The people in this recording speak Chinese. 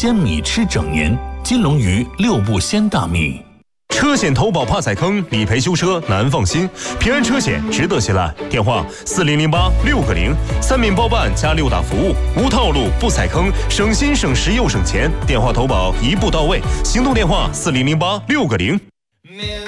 鲜米吃整年，金龙鱼6步鲜大米。 车险投保怕踩坑，理赔修车难放心。平安车险值得信赖。电话4008-6个0，3面包办加6大服务，无套路不踩坑，省心省时又省钱。电话投保一步到位，行动电话4008-6个0。